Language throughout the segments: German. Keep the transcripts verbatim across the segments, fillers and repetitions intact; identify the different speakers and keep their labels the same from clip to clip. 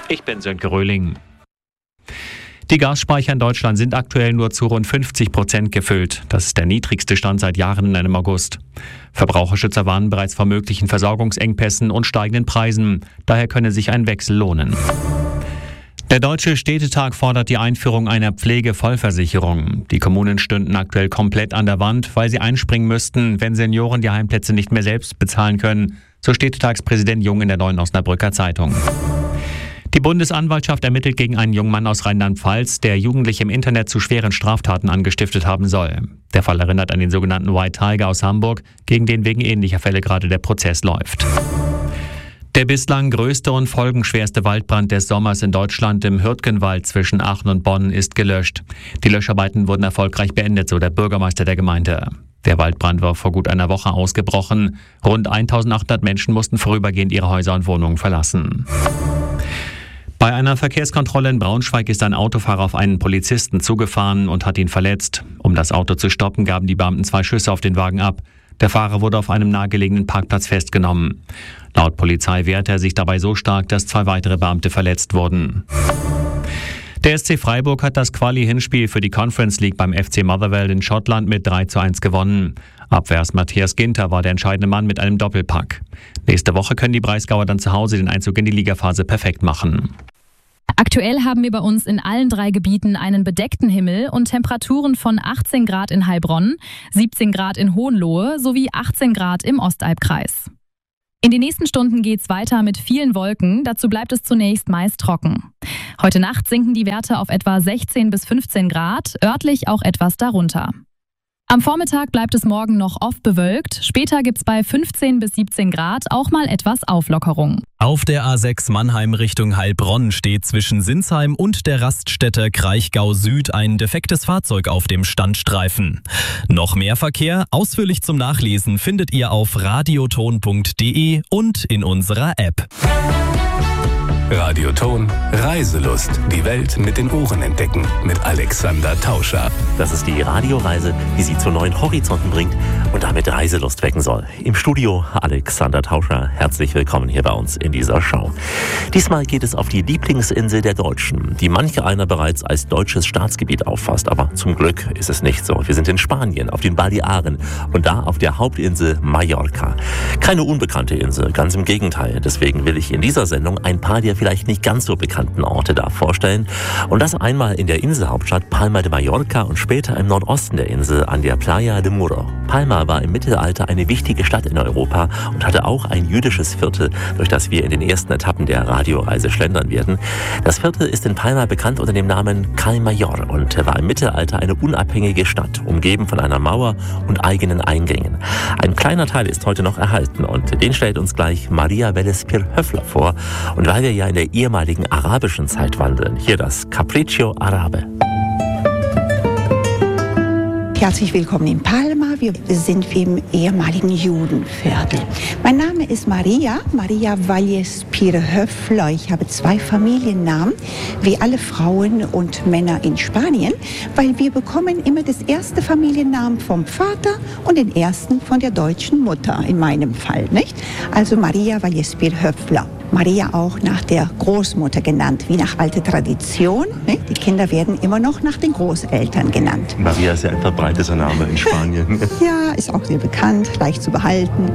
Speaker 1: Ich bin Sönke Röhling. Die Gasspeicher in Deutschland sind aktuell nur zu rund fünfzig Prozent gefüllt. Das ist der niedrigste Stand seit Jahren in einem August. Verbraucherschützer warnen bereits vor möglichen Versorgungsengpässen und steigenden Preisen. Daher könne sich ein Wechsel lohnen. Der Deutsche Städtetag fordert die Einführung einer Pflegevollversicherung. Die Kommunen stünden aktuell komplett an der Wand, weil sie einspringen müssten, wenn Senioren die Heimplätze nicht mehr selbst bezahlen können, so Städtetagspräsident Jung in der Neuen Osnabrücker Zeitung. Die Bundesanwaltschaft ermittelt gegen einen jungen Mann aus Rheinland-Pfalz, der Jugendliche im Internet zu schweren Straftaten angestiftet haben soll. Der Fall erinnert an den sogenannten White Tiger aus Hamburg, gegen den wegen ähnlicher Fälle gerade der Prozess läuft. Der bislang größte und folgenschwerste Waldbrand des Sommers in Deutschland im Hürtgenwald zwischen Aachen und Bonn ist gelöscht. Die Löscharbeiten wurden erfolgreich beendet, so der Bürgermeister der Gemeinde. Der Waldbrand war vor gut einer Woche ausgebrochen. Rund eintausendachthundert Menschen mussten vorübergehend ihre Häuser und Wohnungen verlassen. Bei einer Verkehrskontrolle in Braunschweig ist ein Autofahrer auf einen Polizisten zugefahren und hat ihn verletzt. Um das Auto zu stoppen, gaben die Beamten zwei Schüsse auf den Wagen ab. Der Fahrer wurde auf einem nahegelegenen Parkplatz festgenommen. Laut Polizei wehrte er sich dabei so stark, dass zwei weitere Beamte verletzt wurden. Der S C Freiburg hat das Quali-Hinspiel für die Conference League beim F C Motherwell in Schottland mit drei zu eins gewonnen. Abwehrs Matthias Ginter war der entscheidende Mann mit einem Doppelpack. Nächste Woche können die Breisgauer dann zu Hause den Einzug in die Ligaphase perfekt machen.
Speaker 2: Aktuell haben wir bei uns in allen drei Gebieten einen bedeckten Himmel und Temperaturen von achtzehn Grad in Heilbronn, siebzehn Grad in Hohenlohe sowie achtzehn Grad im Ostalbkreis. In den nächsten Stunden geht's weiter mit vielen Wolken, dazu bleibt es zunächst meist trocken. Heute Nacht sinken die Werte auf etwa sechzehn bis fünfzehn Grad, örtlich auch etwas darunter. Am Vormittag bleibt es morgen noch oft bewölkt, später gibt's bei fünfzehn bis siebzehn Grad auch mal etwas Auflockerung.
Speaker 3: Auf der A sechs Mannheim Richtung Heilbronn steht zwischen Sinsheim und der Raststätte Kraichgau Süd ein defektes Fahrzeug auf dem Standstreifen. Noch mehr Verkehr, ausführlich zum Nachlesen, findet ihr auf radioton punkt de und in unserer App.
Speaker 4: Radioton Reiselust. Die Welt mit den Ohren entdecken. Mit Alexander Tauscher.
Speaker 5: Das ist die Radioreise, die Sie zu neuen Horizonten bringt und damit Reiselust wecken soll. Im Studio Alexander Tauscher. Herzlich willkommen hier bei uns in dieser Show. Diesmal geht es auf die Lieblingsinsel der Deutschen, die manch einer bereits als deutsches Staatsgebiet auffasst. Aber zum Glück ist es nicht so. Wir sind in Spanien, auf den Balearen und da auf der Hauptinsel Mallorca. Keine unbekannte Insel, ganz im Gegenteil. Deswegen will ich in dieser Sendung ein paar der vielleicht nicht ganz so bekannten Orte da vorstellen. Und das einmal in der Inselhauptstadt Palma de Mallorca und später im Nordosten der Insel an der Playa de Muro. Palma war im Mittelalter eine wichtige Stadt in Europa und hatte auch ein jüdisches Viertel, durch das wir in den ersten Etappen der Radioreise schlendern werden. Das Viertel ist in Palma bekannt unter dem Namen Cal Mayor und war im Mittelalter eine unabhängige Stadt, umgeben von einer Mauer und eigenen Eingängen. Ein kleiner Teil ist heute noch erhalten und den stellt uns gleich Maria Vélez-Pir Höffler vor. Und weil wir ja in der ehemaligen arabischen Zeit wandeln, hier das Capriccio Arabe.
Speaker 6: Herzlich willkommen in Palma. Wir sind im ehemaligen Judenviertel. Mein Name ist Maria, Maria Vélez-Pir Höffler. Ich habe zwei Familiennamen, wie alle Frauen und Männer in Spanien, weil wir bekommen immer das erste Familiennamen vom Vater und den ersten von der deutschen Mutter, in meinem Fall, nicht? Also Maria Vélez-Pir Höffler. Maria auch nach der Großmutter genannt, wie nach alter Tradition. Nicht? Die Kinder werden immer noch nach den Großeltern genannt.
Speaker 5: Maria ist ja ein verbreiteter Name in Spanien.
Speaker 6: Ja, ist auch sehr bekannt, leicht zu behalten.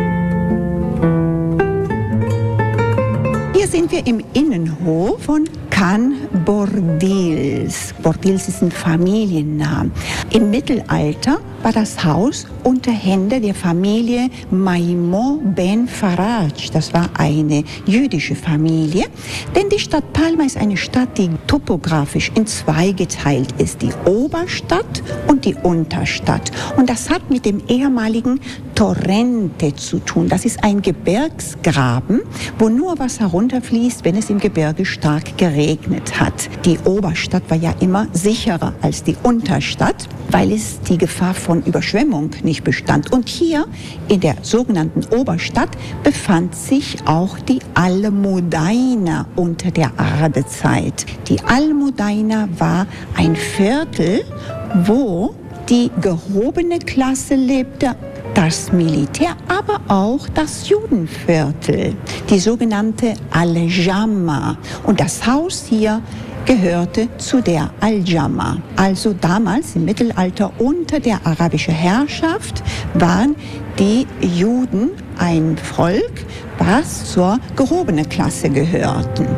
Speaker 6: Hier sind wir im Innenhof von Can Bordils. Bordils ist ein Familiennamen. Im Mittelalter war das Haus unter Händen der Familie Maimon ben Faraj. Das war eine jüdische Familie. Denn die Stadt Palma ist eine Stadt, die topografisch in zwei geteilt ist. Die Oberstadt und die Unterstadt. Und das hat mit dem ehemaligen Torrente zu tun. Das ist ein Gebirgsgraben, wo nur Wasser runterfließt, wenn es im Gebirge stark geregnet hat. Die Oberstadt war ja immer sicherer als die Unterstadt, weil es die Gefahr von Überschwemmung nicht bestand. Und hier in der sogenannten Oberstadt befand sich auch die Almudaina unter der Ardezeit. Die Almudaina war ein Viertel, wo die gehobene Klasse lebte, das Militär, aber auch das Judenviertel, die sogenannte Al-Jama. Und das Haus hier gehörte zu der Al-Jama. Also damals im Mittelalter unter der arabischen Herrschaft waren die Juden ein Volk, was zur gehobenen Klasse gehörten.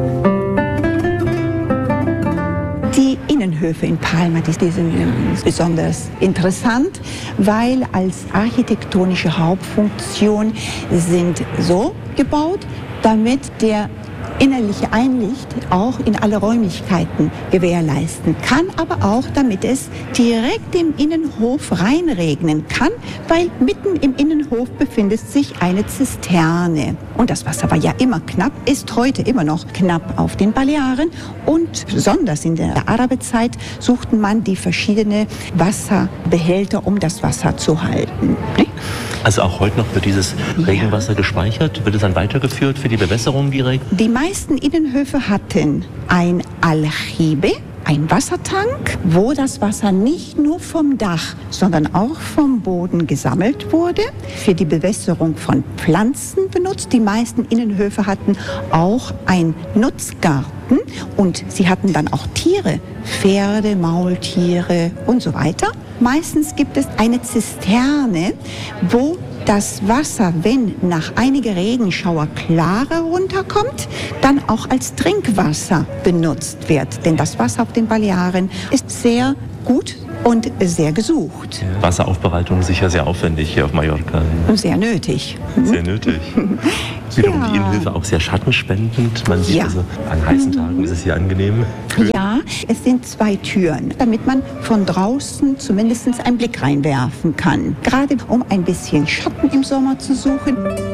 Speaker 6: Die Innenhöfe in Palma, die sind besonders interessant, weil als architektonische Hauptfunktion sind so gebaut, damit der innerliche Einlicht auch in alle Räumlichkeiten gewährleisten kann, aber auch damit es direkt im Innenhof reinregnen kann, weil mitten im Innenhof befindet sich eine Zisterne. Und das Wasser war ja immer knapp, ist heute immer noch knapp auf den Balearen. Und besonders in der Arabezeit suchten man die verschiedenen Wasserbehälter, um das Wasser zu halten.
Speaker 5: Also auch heute noch wird dieses Regenwasser gespeichert? Wird es dann weitergeführt für die Bewässerung direkt?
Speaker 6: Die meisten Innenhöfe hatten ein Aljibe, ein Wassertank, wo das Wasser nicht nur vom Dach, sondern auch vom Boden gesammelt wurde, für die Bewässerung von Pflanzen benutzt. Die meisten Innenhöfe hatten auch einen Nutzgarten und sie hatten dann auch Tiere, Pferde, Maultiere und so weiter. Meistens gibt es eine Zisterne, wo das Wasser, wenn nach einigen Regenschauer klarer runterkommt, dann auch als Trinkwasser benutzt wird. Denn das Wasser auf den Balearen ist sehr gut und sehr gesucht.
Speaker 5: Wasseraufbereitung sicher sehr aufwendig hier auf Mallorca.
Speaker 6: Sehr nötig.
Speaker 5: Sehr nötig. Wiederum
Speaker 6: Ja.
Speaker 5: die Innenhöfe auch sehr schattenspendend. Man sieht
Speaker 6: Ja.
Speaker 5: also, an heißen Tagen ist es hier angenehm.
Speaker 6: Ja, es sind zwei Türen, damit man von draußen zumindest einen Blick reinwerfen kann. Gerade um ein bisschen Schatten im Sommer zu suchen.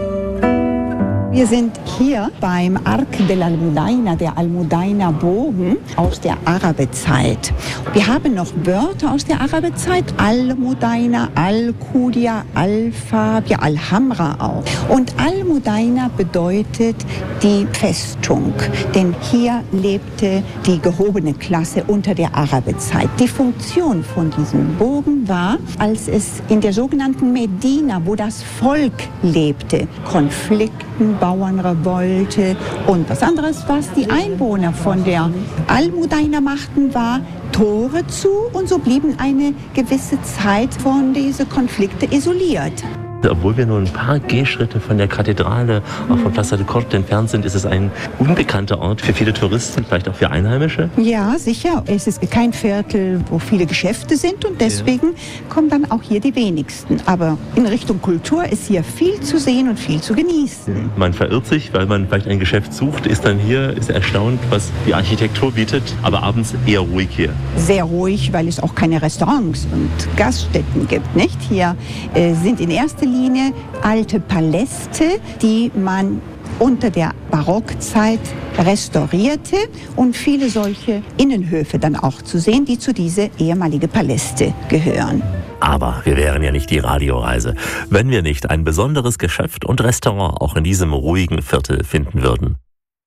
Speaker 6: Wir sind hier beim Arc de la Almudaina, der Almudaina Bogen aus der Arabezeit. Wir haben noch Wörter aus der Arabezeit, Almudaina, Al-Qudia, Al-Fab, Al-Hamra auch. Und Almudaina bedeutet die Festung, denn hier lebte die gehobene Klasse unter der Arabezeit. Die Funktion von diesem Bogen war, als es in der sogenannten Medina, wo das Volk lebte, Konflikten, Bauernrevolte und was anderes, was die Einwohner von der Almudaina machten, war Tore zu und so blieben eine gewisse Zeit von diesen Konflikten isoliert.
Speaker 5: Obwohl wir nur ein paar Gehschritte von der Kathedrale, auch von Plaza de Corte entfernt sind, ist es ein unbekannter Ort für viele Touristen, vielleicht auch für Einheimische.
Speaker 6: Ja, sicher. Es ist kein Viertel, wo viele Geschäfte sind und deswegen ja. kommen dann auch hier die wenigsten. Aber in Richtung Kultur ist hier viel zu sehen und viel zu genießen.
Speaker 5: Man verirrt sich, weil man vielleicht ein Geschäft sucht, ist dann hier, ist erstaunt, was die Architektur bietet, aber abends eher ruhig hier.
Speaker 6: Sehr ruhig, weil es auch keine Restaurants und Gaststätten gibt, nicht? Hier äh, sind in erster Linie alte Paläste, die man unter der Barockzeit restaurierte und viele solche Innenhöfe dann auch zu sehen, die zu diesen ehemaligen Paläste gehören.
Speaker 5: Aber wir wären ja nicht die Radioreise, wenn wir nicht ein besonderes Geschäft und Restaurant auch in diesem ruhigen Viertel finden würden.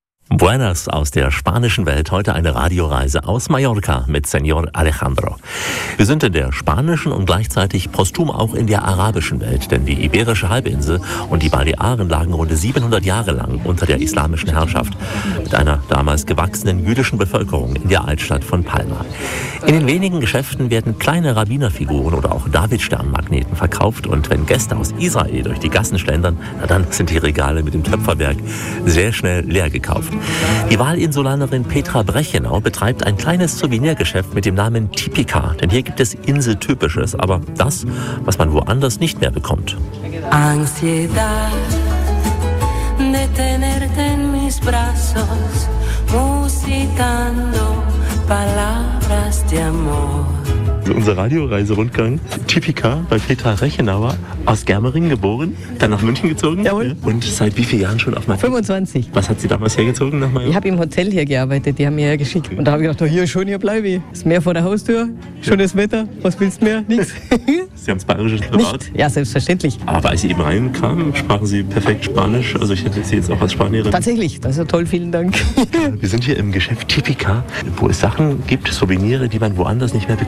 Speaker 5: Buenas aus der spanischen Welt, heute eine Radioreise aus Mallorca mit Señor Alejandro. Wir sind in der spanischen und gleichzeitig posthum auch in der arabischen Welt, denn die Iberische Halbinsel und die Balearen lagen rund siebenhundert Jahre lang unter der islamischen Herrschaft mit einer damals gewachsenen jüdischen Bevölkerung in der Altstadt von Palma. In den wenigen Geschäften werden kleine Rabbinerfiguren oder auch Davidsternmagneten verkauft und wenn Gäste aus Israel durch die Gassen schlendern, na dann sind die Regale mit dem Töpferwerk sehr schnell leer gekauft. Die Wahlinsulanerin Petra Brechenau betreibt ein kleines Souvenirgeschäft mit dem Namen Típica, denn hier gibt es Inseltypisches, aber das, was man woanders nicht mehr bekommt.
Speaker 7: Ansiedad de tenerte en mis brazos, musitando palabras de amor.
Speaker 5: Unser Radioreiserundgang, Típica bei Petra Brechenauer, aus Germering geboren, dann nach München gezogen.
Speaker 8: Jawohl.
Speaker 5: Und seit wie vielen Jahren schon auf Mallorca?
Speaker 8: fünfundzwanzig.
Speaker 5: Was hat sie damals hergezogen nach Mallorca?
Speaker 8: Ich habe im Hotel hier gearbeitet, die haben mir hergeschickt. Und da habe ich gedacht, hier schon, hier bleibe ich. Das Meer vor der Haustür, schönes Wetter, was willst du mehr? Nix.
Speaker 5: Sie haben es Bayerisches privat?
Speaker 8: Nicht? Ja, selbstverständlich.
Speaker 5: Aber als Sie eben reinkamen, sprachen Sie perfekt Spanisch. Also ich hätte Sie jetzt auch als Spanierin.
Speaker 8: Tatsächlich, das ist ja toll, vielen Dank.
Speaker 5: Wir sind hier im Geschäft Típica, wo es Sachen gibt, Souvenirs, die man woanders nicht mehr bekommt.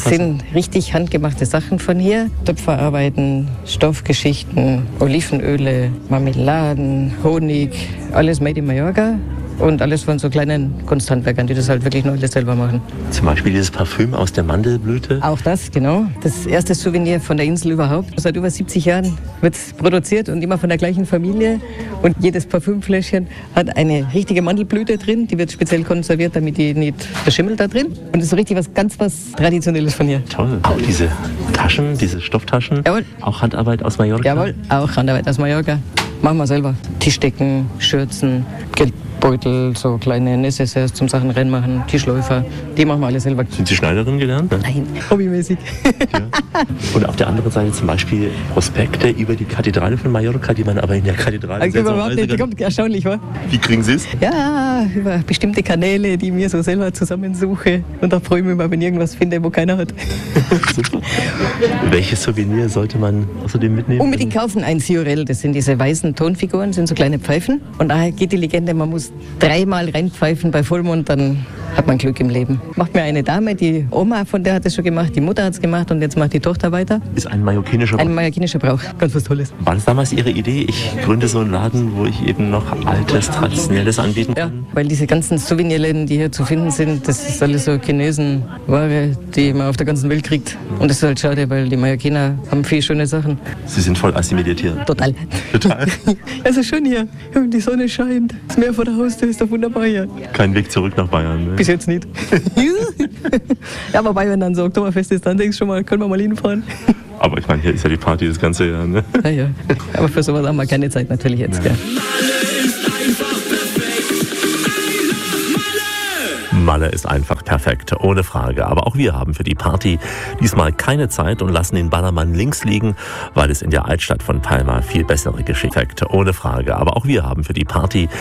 Speaker 8: Das sind richtig handgemachte Sachen von hier. Töpferarbeiten, Stoffgeschichten, Olivenöle, Marmeladen, Honig, alles made in Mallorca. Und alles von so kleinen Kunsthandwerkern, die das halt wirklich nur alles selber machen.
Speaker 5: Zum Beispiel dieses Parfüm aus der Mandelblüte?
Speaker 8: Auch das, genau. Das erste Souvenir von der Insel überhaupt. Seit über siebzig Jahren wird es produziert und immer von der gleichen Familie. Und jedes Parfümfläschchen hat eine richtige Mandelblüte drin. Die wird speziell konserviert, damit die nicht verschimmelt da drin. Und das ist so richtig was ganz was Traditionelles von hier.
Speaker 5: Toll. Auch diese Taschen, diese Stofftaschen.
Speaker 8: Jawohl.
Speaker 5: Auch Handarbeit aus Mallorca?
Speaker 8: Jawohl, auch Handarbeit aus Mallorca. Machen wir selber. Tischdecken, Schürzen, Geldbeutel, so kleine Necessaires zum Sachen reinmachen, Tischläufer, die machen wir alle selber.
Speaker 5: Sind Sie Schneiderin gelernt?
Speaker 8: Nein, hobbymäßig.
Speaker 5: Ja. Und auf der anderen Seite zum Beispiel Prospekte über die Kathedrale von Mallorca, die man aber in der Kathedrale
Speaker 8: Also überhaupt nicht, kommt erstaunlich, wa?
Speaker 5: Wie kriegen Sie es?
Speaker 8: Ja, über bestimmte Kanäle, die mir so selber zusammensuche. Und da freue ich mich immer, wenn ich irgendwas finde, wo keiner hat.
Speaker 5: Super. Welches Souvenir sollte man außerdem mitnehmen?
Speaker 8: Unbedingt kaufen ein Siorel. Das sind diese weißen Tonfiguren, sind so kleine Pfeifen. Und daher geht die Legende, man muss dreimal reinpfeifen bei Vollmond, dann hat man Glück im Leben. Macht mir eine Dame, die Oma von der hat es schon gemacht, die Mutter hat es gemacht und jetzt macht die Tochter weiter.
Speaker 5: Ist ein mallorquinischer Brauch.
Speaker 8: Ein mallorquinischer Brauch, ganz was Tolles.
Speaker 5: War das damals Ihre Idee? Ich gründe so einen Laden, wo ich eben noch altes, traditionelles anbieten kann?
Speaker 8: Ja, weil diese ganzen Souvenirläden, die hier zu finden sind, das ist alles so Chinesenware, die man auf der ganzen Welt kriegt. Und das ist halt schade, weil die Mallorquiner haben viele schöne Sachen.
Speaker 5: Sie sind voll assimiliert hier.
Speaker 8: Total.
Speaker 5: Total?
Speaker 8: Es ist schön hier. Die Sonne scheint. Das Meer vor der Haustür ist doch wunderbar hier.
Speaker 5: Kein Weg zurück nach Bayern, ne?
Speaker 8: Bis jetzt nicht. Ja, wobei, wenn dann so Oktoberfest ist, dann denkst du schon mal, können wir mal hinfahren.
Speaker 5: Aber ich meine, hier ist ja die Party das ganze Jahr, ne?
Speaker 8: Ja, ja. Aber für sowas haben wir keine Zeit natürlich jetzt, ja.
Speaker 5: Malle ist einfach perfekt, ohne Frage. Aber auch wir haben für die Party diesmal keine Zeit und lassen den Ballermann links liegen, weil es in der Altstadt von Palma viel bessere Geschichten gibt. Ohne Frage. Aber auch wir haben für die Party